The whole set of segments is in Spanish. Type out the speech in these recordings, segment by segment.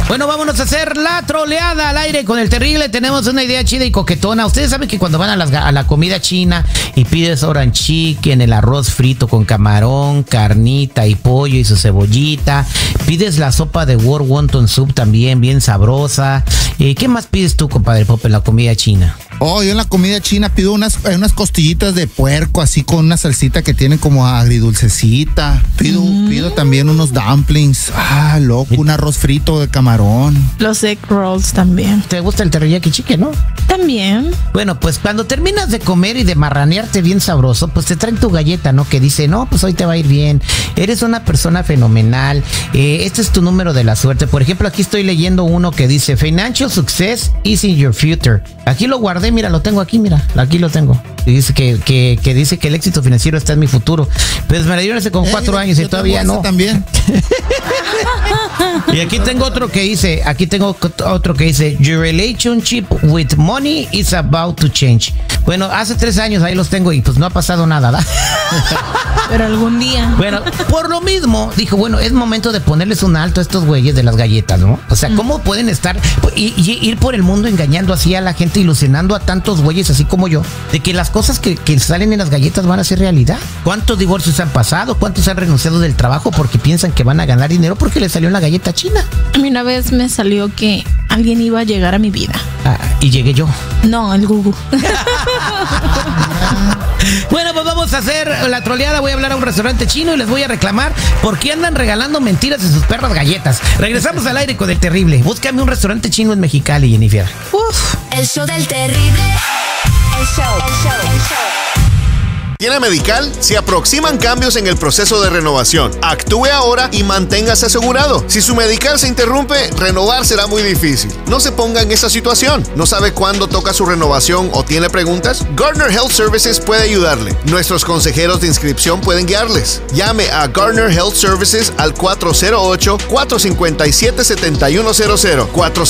Bueno, vámonos a hacer la troleada al aire con el terrible. Tenemos una idea chida y coquetona. Ustedes saben que cuando van a la comida china y pides orange chicken, el arroz frito con camarón, carnita y pollo y su cebollita, pides la sopa de World Wonton Soup también, bien sabrosa. ¿Qué más pides tú, compadre Pop, en la comida china? Oh, yo en la comida china pido unas costillitas de puerco, así con una salsita que tiene como agridulcecita. Pido también unos dumplings. Ah, loco, un arroz frito de camarón. Los egg rolls también. ¿Te gusta el teriyaki chicken, no? También. Bueno, pues cuando terminas de comer y de marranearte bien sabroso, pues te traen tu galleta, ¿no? Que dice, no, pues hoy te va a ir bien. Eres una persona fenomenal. Este es tu número de la suerte. Por ejemplo, aquí estoy leyendo uno que dice, Financial Success is in your future. Aquí lo guardé, mira, lo tengo aquí, mira. Aquí lo tengo. Y dice que dice que el éxito financiero está en mi futuro. Pues me la dieron hace como 4 años y todavía no. También. Y aquí tengo otro que dice, Your relationship with money is about to change. Bueno, hace 3 años ahí los tengo y pues no ha pasado nada, ¿verdad? Pero algún día. Bueno, por lo mismo, dijo, bueno, es momento de ponerles un alto a estos güeyes de las galletas, ¿no? O sea, ¿cómo pueden estar y ir por el mundo engañando así a la gente, ilusionando a tantos güeyes así como yo, de que las cosas que salen en las galletas van a ser realidad? ¿Cuántos divorcios han pasado? ¿Cuántos han renunciado del trabajo porque piensan que van a ganar dinero porque les salió en la galleta china? A mí una vez me salió que alguien iba a llegar a mi vida. Y llegué yo. No, el Google. Bueno, pues vamos a hacer la troleada. Voy a hablar a un restaurante chino y les voy a reclamar por qué andan regalando mentiras en sus perras galletas. Regresamos al aire con el terrible. Búscame un restaurante chino en Mexicali, Jennifer. El show del terrible. El show. ¿Tiene Medical? Se aproximan cambios en el proceso de renovación. Actúe ahora y manténgase asegurado. Si su Medical se interrumpe, renovar será muy difícil. No se ponga en esa situación. ¿No sabe cuándo toca su renovación o tiene preguntas? Gardner Health Services puede ayudarle. Nuestros consejeros de inscripción pueden guiarles. Llame a Gardner Health Services al 408-457-7100.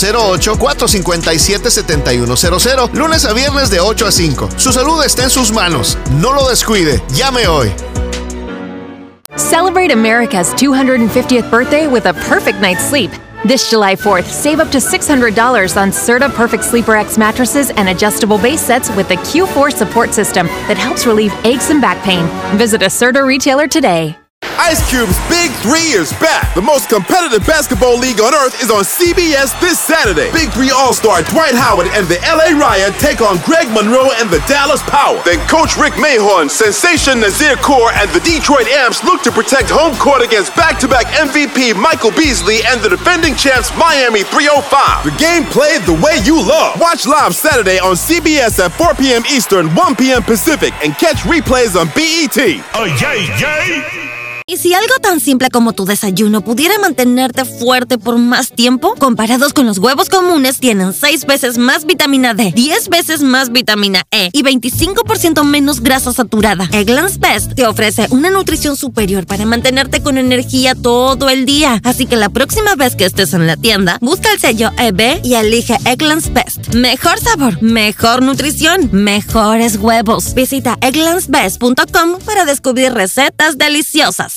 408-457-7100. Lunes a viernes de 8 a 5. Su salud está en sus manos. No lo descuide. Llame hoy. Celebrate America's 250th birthday with a perfect night's sleep. This July 4th, save up to $600 on Serta Perfect Sleeper X mattresses and adjustable base sets with the Q4 support system that helps relieve aches and back pain. Visit a Serta retailer today. Ice Cube's Big 3 is back. The most competitive basketball league on earth is on CBS this Saturday. Big 3 All-Star Dwight Howard and the LA Riot take on Greg Monroe and the Dallas Power. Then Coach Rick Mahorn, Sensation Nazir Kaur, and the Detroit Amps look to protect home court against back-to-back MVP Michael Beasley and the defending champs Miami 305. The game played the way you love. Watch live Saturday on CBS at 4 p.m. Eastern, 1 p.m. Pacific, and catch replays on BET. Oh, yay, yay! ¿Y si algo tan simple como tu desayuno pudiera mantenerte fuerte por más tiempo? Comparados con los huevos comunes, tienen 6 veces más vitamina D, 10 veces más vitamina E y 25% menos grasa saturada. Eggland's Best te ofrece una nutrición superior para mantenerte con energía todo el día. Así que la próxima vez que estés en la tienda, busca el sello EB y elige Eggland's Best. Mejor sabor, mejor nutrición, mejores huevos. Visita egglandsbest.com para descubrir recetas deliciosas.